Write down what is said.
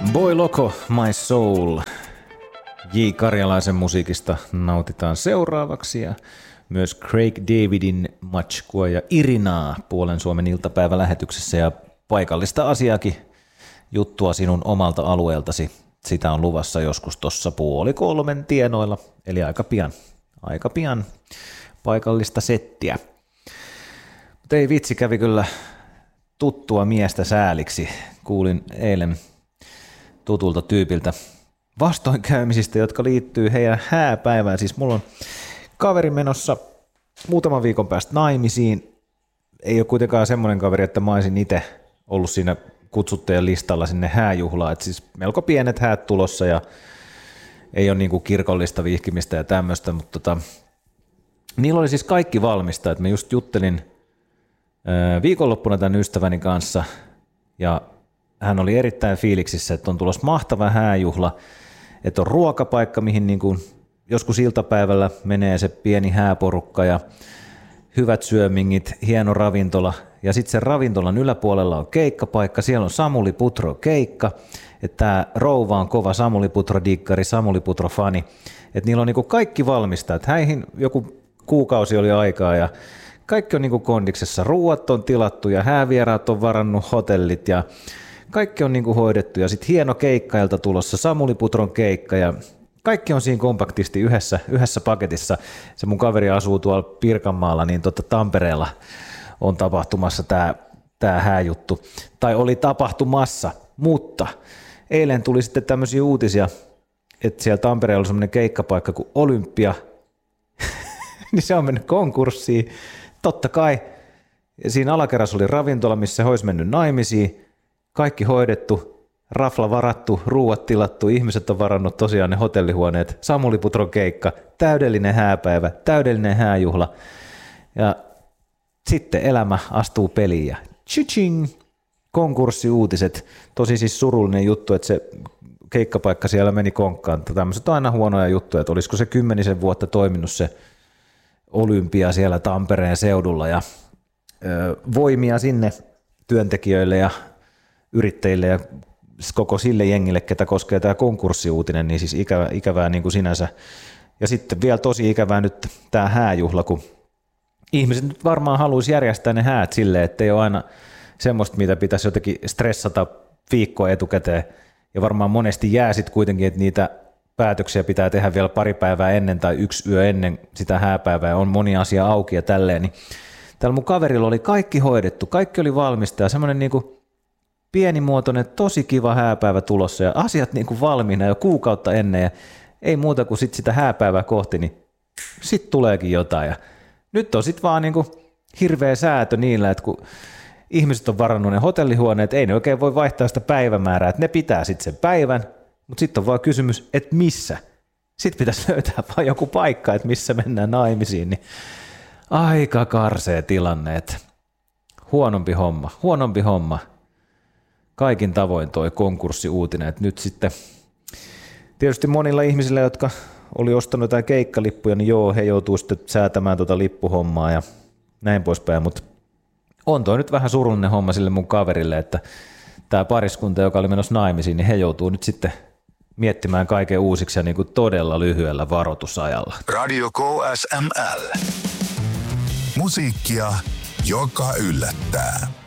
Boy Loco, My Soul. J. Karjalaisen musiikista nautitaan seuraavaksi ja myös Craig Davidin Matskua ja Irinaa Puolen Suomen iltapäivälähetyksessä ja paikallista asiaakin juttua sinun omalta alueeltasi. Sitä on luvassa joskus tuossa 2:30 tienoilla, eli aika pian paikallista settiä. Mutta ei vitsi, kävi kyllä tuttua miestä sääliksi. Kuulin eilen tutulta tyypiltä vastoinkäymisistä, jotka liittyy heidän hääpäivään. Siis mulla on kaveri menossa muutaman viikon päästä naimisiin. Ei ole kuitenkaan semmoinen kaveri, että mä olisin itse ollut siinä kutsuttajan listalla sinne hääjuhlaan. Et siis melko pienet häät tulossa ja ei ole niinku kirkollista vihkimistä ja tämmöistä, mutta niillä oli siis kaikki valmista. Et mä just juttelin viikonloppuna tämän ystäväni kanssa ja hän oli erittäin fiiliksissä, että on tulossa mahtava hääjuhla, että on ruokapaikka, mihin niin kuin joskus iltapäivällä menee se pieni hääporukka ja hyvät syömingit, hieno ravintola ja sitten sen ravintolan yläpuolella on keikkapaikka, siellä on Samuli Putro keikka, että tämä rouva on kova Samuli Putro dikkari, Samuli Putro fani, että niillä on niin kuin kaikki valmista, että häihin joku kuukausi oli aikaa ja kaikki on niin kuin kondiksessa, ruuat on tilattu ja häävieraat on varannut hotellit ja kaikki on niin kuin hoidettu ja sitten hieno keikkailta tulossa, Samuli Putron keikka ja kaikki on siinä kompaktisti yhdessä paketissa. Se mun kaveri asuu tuolla Pirkanmaalla, niin Tampereella on tapahtumassa tämä hääjuttu. Tai oli tapahtumassa, mutta eilen tuli sitten tämmöisiä uutisia, että siellä Tampereella on semmoinen keikkapaikka kuin Olympia, niin se on mennyt konkurssiin. Totta kai siinä alakerrassa oli ravintola, missä he olisi mennyt naimisiin. Kaikki hoidettu, rafla varattu, ruuat tilattu, ihmiset on varannut tosiaan ne hotellihuoneet, Samuli Putron keikka, täydellinen hääpäivä, täydellinen hääjuhla. Ja sitten elämä astuu peliin ja tsching, konkurssiuutiset. Tosi siis surullinen juttu, että se keikkapaikka siellä meni konkkaan. Tämmöiset on aina huonoja juttuja, että olisiko se 10 vuotta toiminut se Olympia siellä Tampereen seudulla ja voimia sinne työntekijöille ja yrittäjille ja koko sille jengille, ketä koskee tämä konkurssiuutinen, niin siis ikävää niin kuin sinänsä. Ja sitten vielä tosi ikävää nyt tämä hääjuhla, kun ihmiset nyt varmaan haluaisi järjestää ne häät silleen, että ei ole aina semmoista, mitä pitäisi jotenkin stressata viikkoa etukäteen. Ja varmaan monesti jää sitten kuitenkin, että niitä päätöksiä pitää tehdä vielä pari päivää ennen tai 1 yö ennen sitä hääpäivää. On moni asia auki ja tälleen. Niin täällä mun kaverilla oli kaikki hoidettu, kaikki oli valmista ja semmoinen niinku pienimuotoinen, tosi kiva hääpäivä tulossa ja asiat niin kuin valmiina jo kuukautta ennen ja ei muuta kuin sit sitä hääpäivää kohti, niin sitten tuleekin jotain. Ja nyt on sitten vaan niin kuin hirveä säätö niillä, että kun ihmiset on varannut ne hotellihuoneet, ei ne oikein voi vaihtaa sitä päivämäärää, että ne pitää sitten sen päivän, mutta sitten on vaan kysymys, että missä? Sitten pitäisi löytää vaan joku paikka, että missä mennään naimisiin, niin aika karsea tilanne, että huonompi homma. Kaikin tavoin toi konkurssiuutinen, että nyt sitten tietysti monilla ihmisillä, jotka oli ostanut jotain keikkalippuja, niin joo, he joutuu sitten säätämään tuota lippuhommaa ja näin poispäin, mutta on toi nyt vähän surullinen homma sille mun kaverille, että tämä pariskunta, joka oli menossa naimisiin, niin he joutuu nyt sitten miettimään kaiken uusiksi ja niin kuin todella lyhyellä varoitusajalla. Radio KSML. Musiikkia, joka yllättää.